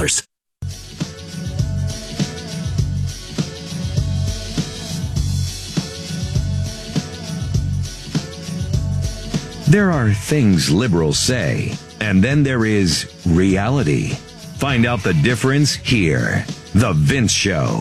There are things liberals say, and then there is reality. Find out the difference here. The Vince Show.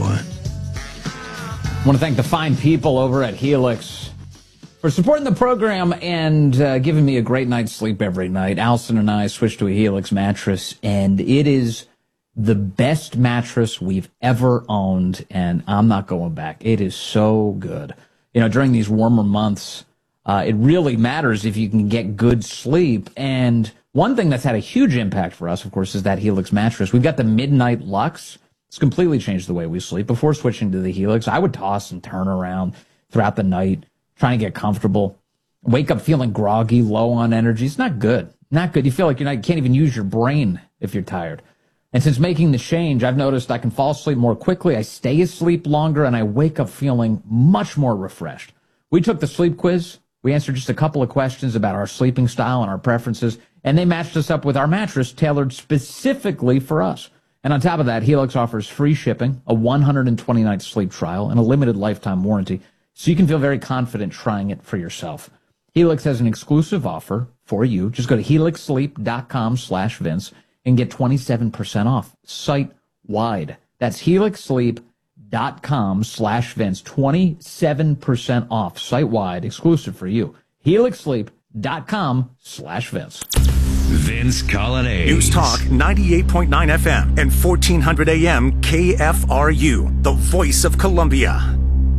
I want to thank the fine people over at Helix for supporting the program and giving me a great night's sleep every night. Allison and I switched to a Helix mattress, and it is the best mattress we've ever owned, and I'm not going back. It is so good. You know, during these warmer months, it really matters if you can get good sleep. And one thing that's had a huge impact for us, of course, is that Helix mattress. We've got the Midnight Lux. It's completely changed the way we sleep. Before switching to the Helix, I would toss and turn around throughout the night, trying to get comfortable, wake up feeling groggy, low on energy. It's not good. Not good. You feel like you can't even use your brain if you're tired. And since making the change, I've noticed I can fall asleep more quickly, I stay asleep longer, and I wake up feeling much more refreshed. We took the sleep quiz. We answered just a couple of questions about our sleeping style and our preferences, and they matched us up with our mattress tailored specifically for us. And on top of that, Helix offers free shipping, a 120-night sleep trial, and a limited lifetime warranty, so you can feel very confident trying it for yourself. Helix has an exclusive offer for you. Just go to helixsleep.com/Vince and get 27% off site-wide. That's helixsleep.com/Vince. 27% off site-wide, exclusive for you. helixsleep.com/Vince. Vince Colonnade. News Talk 98.9 FM and 1400 AM KFRU, the voice of Columbia.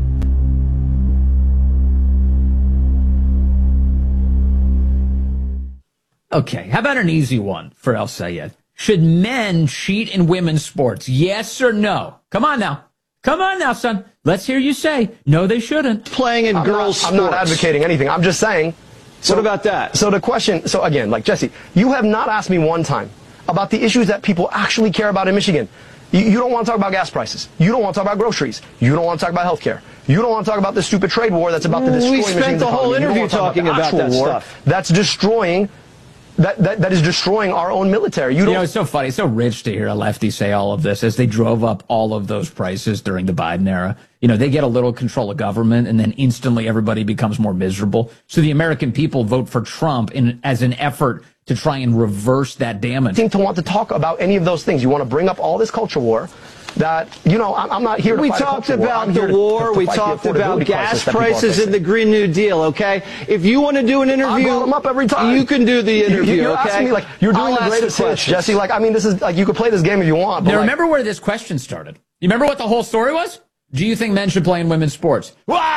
Okay, how about an easy one for El Sayed? Should men cheat in women's sports? Yes or no? Come on now. Come on now, son. Let's hear you say, no, they shouldn't. Playing in girls' sports. I'm not advocating anything. I'm just saying. What about that? So the question, so again, like Jesse, you have not asked me one time about the issues that people actually care about in Michigan. You don't want to talk about gas prices. You don't want to talk about groceries. You don't want to talk about health care. You don't want to talk about the stupid trade war that's about to destroy Michigan's economy. We spent the whole interview talking about that stuff. That's destroying that is destroying our own military. You know, it's so funny. It's so rich to hear a lefty say all of this as they drove up all of those prices during the Biden era. You know, they get a little control of government and then instantly everybody becomes more miserable. So the American people vote for Trump as an effort to try and reverse that damage. To want to talk about any of those things. You want to bring up all this culture war that, you know, I'm not here to fight a culture war. We talked about the war. We talked about gas prices and the Green New Deal, okay? If you want to do an interview, I'll them up every time. You can do the interview, you're okay? Asking me, like, you're doing the greatest hits, Jesse. Like, I mean, this is, like, you could play this game if you want. Now, remember where this question started? You remember what the whole story was? Do you think men should play in women's sports?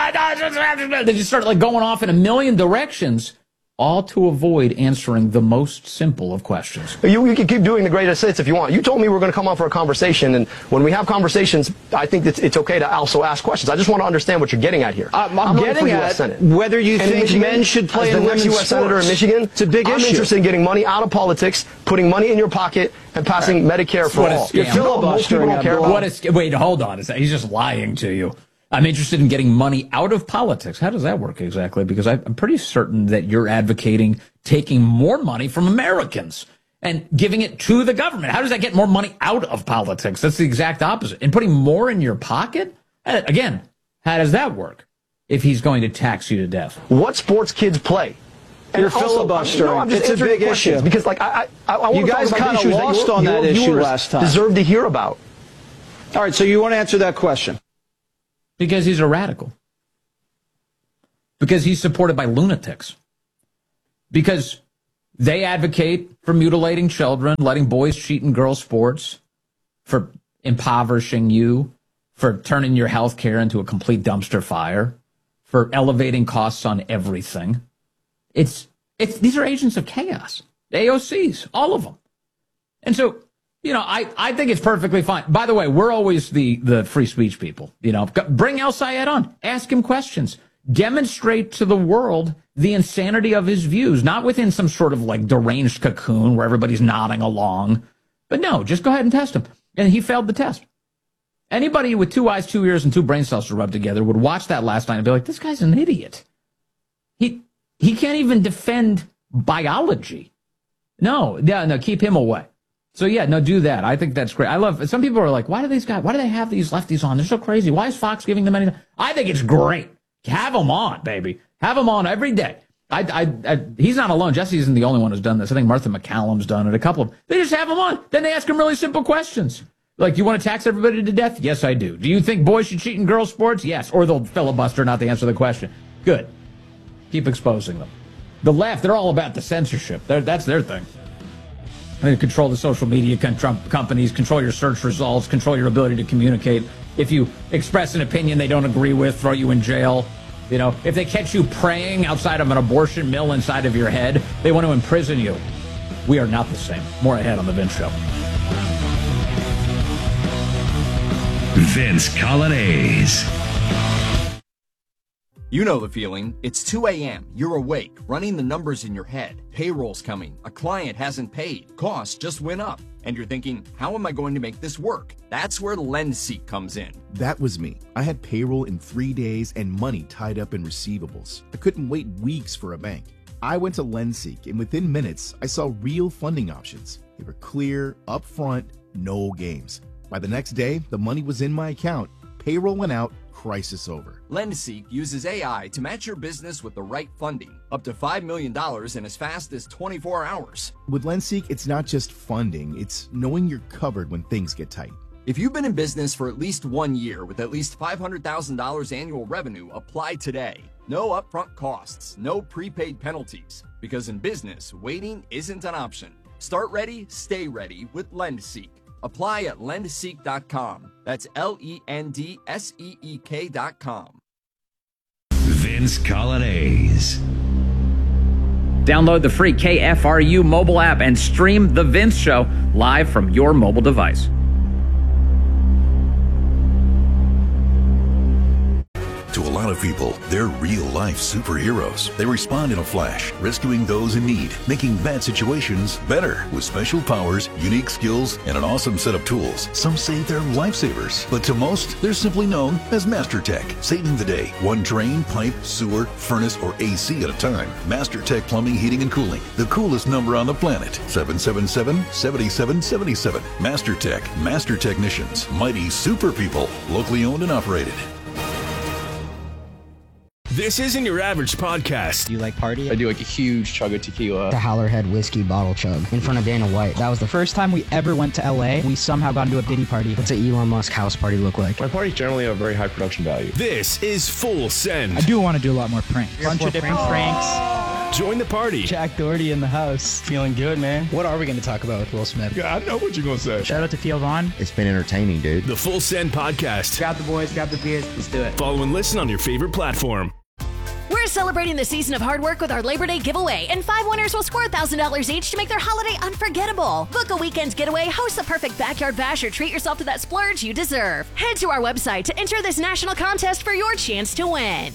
They just started, like, going off in a million directions, all to avoid answering the most simple of questions. You can keep doing the greatest hits if you want. You told me we were going to come on for a conversation, and when we have conversations, I think it's okay to also ask questions. I just want to understand what you're getting at here. I'm getting at whether you think Michigan, men should play in women's sports. As the next U.S. Senator in Michigan, it's a big issue. I'm interested in getting money out of politics, putting money in your pocket, and passing Medicare for all. You're filibustering. Wait, hold on. He's just lying to you. I'm interested in getting money out of politics. How does that work exactly? Because I'm pretty certain that you're advocating taking more money from Americans and giving it to the government. How does that get more money out of politics? That's the exact opposite. And putting more in your pocket? Again, how does that work if he's going to tax you to death? What sports kids play? You're filibustering. It's a big issue. Because, like, I want you guys kind of lost on that issue last time. Deserve to hear about. All right, so you want to answer that question? Because he's a radical. Because he's supported by lunatics. Because they advocate for mutilating children, letting boys cheat in girls' sports, for impoverishing you, for turning your health care into a complete dumpster fire, for elevating costs on everything. These are agents of chaos. AOCs, all of them. And so, you know, I think it's perfectly fine. By the way, we're always the free speech people. You know, bring El Sayed on. Ask him questions. Demonstrate to the world the insanity of his views, not within some sort of like deranged cocoon where everybody's nodding along. But no, just go ahead and test him. And he failed the test. Anybody with 2 eyes, 2 ears, and 2 brain cells to rub together would watch that last night and be like, this guy's an idiot. He can't even defend biology. No, keep him away. So yeah, no, do that. I think that's great. I love, some people are like, why do they have these lefties on? They're so crazy. Why is Fox giving them any? I think it's great. Have them on, baby. Have them on every day. He's not alone. Jesse isn't the only one who's done this. I think Martha McCallum's done it. A couple of them. They just have them on. Then they ask them really simple questions. Like, you want to tax everybody to death? Yes, I do. Do you think boys should cheat in girls' sports? Yes. Or they'll filibuster not to answer the question. Good. Keep exposing them. The left, they're all about the censorship. That's their thing. They control the social media companies, control your search results, control your ability to communicate. If you express an opinion they don't agree with, throw you in jail. You know, if they catch you praying outside of an abortion mill inside of your head, they want to imprison you. We are not the same. More ahead on The Vince Show. Vince Coglianese. You know the feeling. It's 2 a.m. You're awake, running the numbers in your head. Payroll's coming. A client hasn't paid. Costs just went up. And you're thinking, how am I going to make this work? That's where LendSeek comes in. That was me. I had payroll in 3 days and money tied up in receivables. I couldn't wait weeks for a bank. I went to LendSeek, and within minutes, I saw real funding options. They were clear, upfront, no games. By the next day, the money was in my account. Payroll went out. Crisis over. LendSeek uses AI to match your business with the right funding, up to $5 million in as fast as 24 hours. With LendSeek, it's not just funding, it's knowing you're covered when things get tight. If you've been in business for at least 1 year with at least $500,000 annual revenue, apply today. No upfront costs, no prepaid penalties, because in business, waiting isn't an option. Start ready, stay ready with LendSeek. Apply at lendseek.com. That's LENDSEEK.com. Vince Coglianese. Download the free KFRU mobile app and stream The Vince Show live from your mobile device. To a lot of people, they're real-life superheroes. They respond in a flash, rescuing those in need, making bad situations better with special powers, unique skills, and an awesome set of tools. Some say they're lifesavers, but to most, they're simply known as MasterTech, saving the day, one drain, pipe, sewer, furnace, or AC at a time. MasterTech Plumbing, Heating, and Cooling, the coolest number on the planet, 777-7777. MasterTech, Master Technicians, mighty super people, locally owned and operated. This isn't your average podcast. Do you like party? I do like a huge chug of tequila. The Howlerhead whiskey bottle chug in front of Dana White. That was the first time we ever went to LA. We somehow got into a Diddy party. What's an Elon Musk house party look like? My parties generally have a very high production value. This is Full Send. I do want to do a lot more pranks. Bunch of different pranks. Join the party. Jack Doherty in the house. Feeling good, man. What are we going to talk about with Will Smith? Yeah, I know what you're going to say. Shout out to Theo Vaughn. It's been entertaining, dude. The Full Send podcast. Grab the boys, grab the beers, let's do it. Follow and listen on your favorite platform. We're celebrating the season of hard work with our Labor Day giveaway, and 5 winners will score $1,000 each to make their holiday unforgettable. Book a weekend getaway, host the perfect backyard bash, or treat yourself to that splurge you deserve. Head to our website to enter this national contest for your chance to win.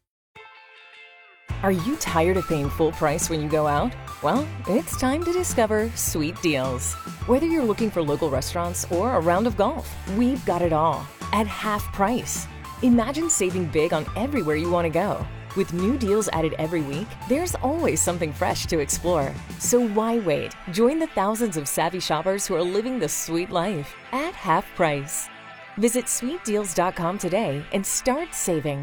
Are you tired of paying full price when you go out? Well, it's time to discover Sweet Deals. Whether you're looking for local restaurants or a round of golf, we've got it all at half price. Imagine saving big on everywhere you want to go. With new deals added every week, there's always something fresh to explore. So why wait? Join the thousands of savvy shoppers who are living the sweet life at half price. Visit sweetdeals.com today and start saving.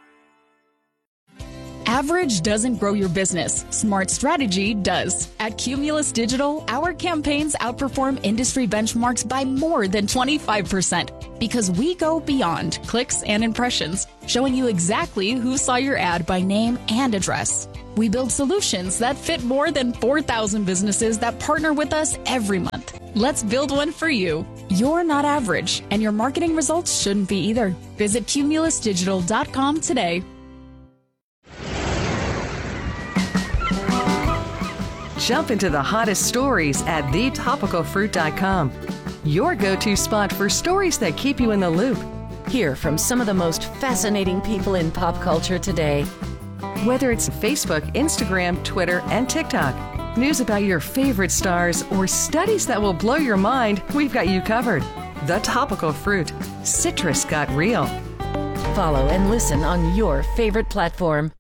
Average doesn't grow your business. Smart strategy does. At Cumulus Digital, our campaigns outperform industry benchmarks by more than 25% because we go beyond clicks and impressions, showing you exactly who saw your ad by name and address. We build solutions that fit more than 4,000 businesses that partner with us every month. Let's build one for you. You're not average, and your marketing results shouldn't be either. Visit cumulusdigital.com today. Jump into the hottest stories at thetopicalfruit.com. Your go-to spot for stories that keep you in the loop. Hear from some of the most fascinating people in pop culture today. Whether it's Facebook, Instagram, Twitter, and TikTok, news about your favorite stars, or studies that will blow your mind, we've got you covered. The Topical Fruit. Citrus got real. Follow and listen on your favorite platform.